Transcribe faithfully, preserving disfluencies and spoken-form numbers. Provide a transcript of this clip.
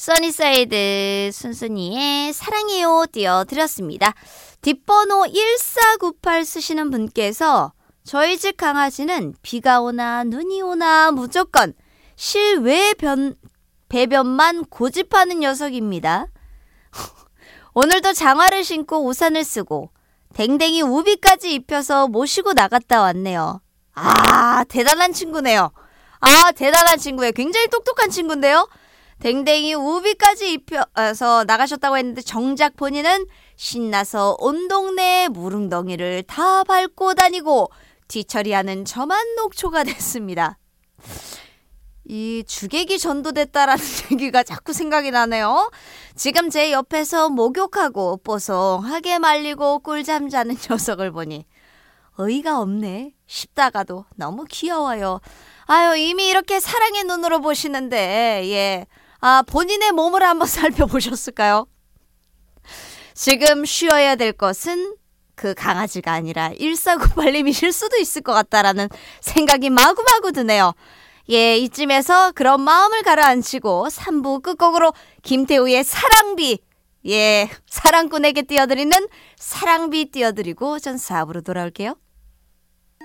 써니사이드 순순이의 사랑해요 띄워드렸습니다. 뒷번호 일사구팔 쓰시는 분께서 저희 집 강아지는 비가 오나 눈이 오나 무조건 실외 변, 배변만 고집하는 녀석입니다. 오늘도 장화를 신고 우산을 쓰고 댕댕이 우비까지 입혀서 모시고 나갔다 왔네요. 아, 대단한 친구네요. 아, 대단한 친구예요. 굉장히 똑똑한 친구인데요. 댕댕이 우비까지 입혀서 나가셨다고 했는데 정작 본인은 신나서 온 동네 무릉덩이를 다 밟고 다니고 뒤처리하는 저만 녹초가 됐습니다. 이 주객이 전도됐다라는 얘기가 자꾸 생각이 나네요. 지금 제 옆에서 목욕하고 뽀송하게 말리고 꿀잠 자는 녀석을 보니 어이가 없네 싶다가도 너무 귀여워요. 아유, 이미 이렇게 사랑의 눈으로 보시는데 예, 아, 본인의 몸을 한번 살펴보셨을까요? 지금 쉬어야 될 것은 그 강아지가 아니라 일사구팔님이실 수도 있을 것 같다라는 생각이 마구마구 드네요. 예, 이쯤에서 그런 마음을 가라앉히고 삼 부 끝곡으로 김태우의 사랑비, 예, 사랑꾼에게 띄워드리는 사랑비 띄워드리고 전 사 부로 돌아올게요.